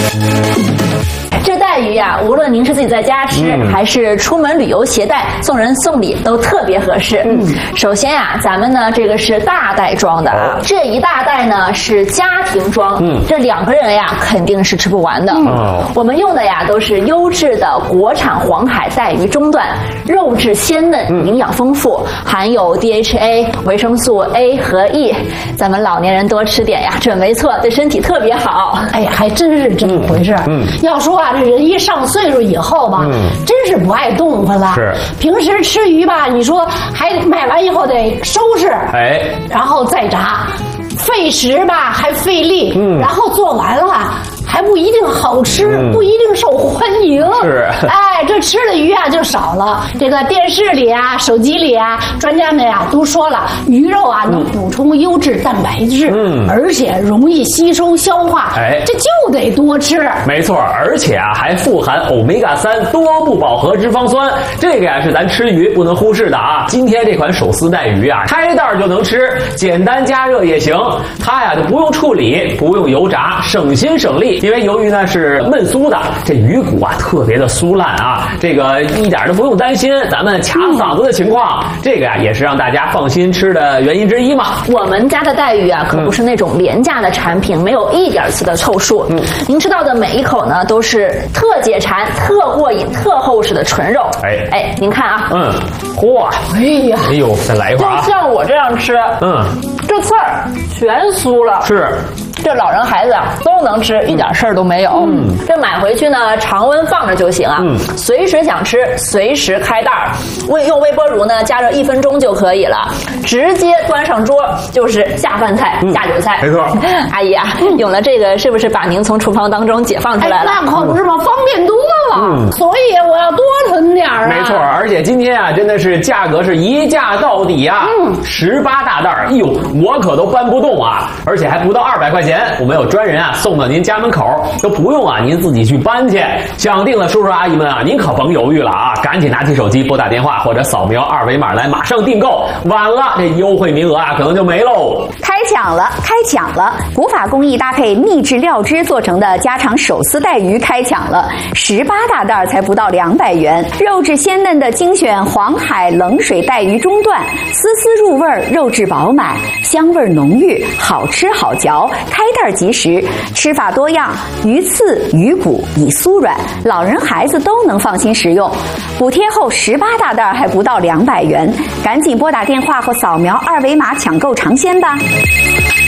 这带鱼呀，无论您是自己在家吃，还是出门旅游携带，送人送礼都特别合适。首先呀，咱们呢这个是大袋装的啊，这一大袋呢是家庭装，这2个人呀肯定是吃不完的。我们用的呀都是优质的国产黄海带鱼中段，肉质鲜嫩，营养丰富，含有 DHA、维生素 A 和 E， 咱们老年人多吃点呀，准没错，对身体特别好。 哎呀，还真是这么回事。要说啊，这人一上岁数以后吧，真是不爱动活了。 是， 平时吃鱼吧，你说还买完以后得收拾，然后再炸，费时吧，还费力，然后做完了。还不一定好吃，不一定受欢迎。 是， 哎，这吃的鱼啊就少了。这个电视里啊、手机里啊，专家们呀都说了，鱼肉啊能补充优质蛋白质，而且容易吸收消化。这就得多吃。 没错，而且啊还富含欧米伽3多不饱和脂肪酸，这个呀是咱吃鱼不能忽视的啊。今天这款手撕带鱼啊，开袋就能吃，简单加热也行。它呀就不用处理，不用油炸，省心省力。因为由于呢是焖酥的，这鱼骨啊特别的酥烂啊，这个一点都不用担心咱们卡嗓子的情况。这个呀也是让大家放心吃的原因之一嘛。 我们家的带鱼啊可不是那种廉价的产品，没有一点次的凑数。您吃到的每一口呢都是特解馋、特过瘾、特厚实的纯肉。您看啊， 嚯，哎呦，再来一块啊！ 就像我这样吃，这刺儿全酥了。 是。 这老人孩子啊都能吃，一点事儿都没有。这买回去呢，常温放着就行啊，随时想吃，随时开袋儿。用微波炉呢加热1分钟就可以了，直接端上桌就是下饭菜、下酒菜。 没错， 阿姨啊，有了这个是不是把您从厨房当中解放出来了？ 那可不是嘛，方便多了。所以我要多囤点儿啊。 没错，而且今天啊，真的是价格是一价到底啊，18大袋儿，哎呦，我可都搬不动啊，而且还不到200块钱。我们有专人啊送到您家门口，都不用啊您自己去搬去。想定了叔叔阿姨们啊，您可甭犹豫了啊，赶紧拿起手机拨打电话或者扫描2维码来马上订购，晚了这优惠名额啊可能就没喽。 开抢了！古法工艺搭配秘制料汁做成的家常手撕带鱼开抢了，18大袋才不到200元，肉质鲜嫩的精选黄海冷水带鱼中段，丝丝入味，肉质饱满，香味浓郁，好吃好嚼，开袋即食，吃法多样，鱼刺、鱼骨已酥软，老人孩子都能放心食用。补贴后18大袋还不到200元，赶紧拨打电话或扫描2维码抢购尝鲜吧。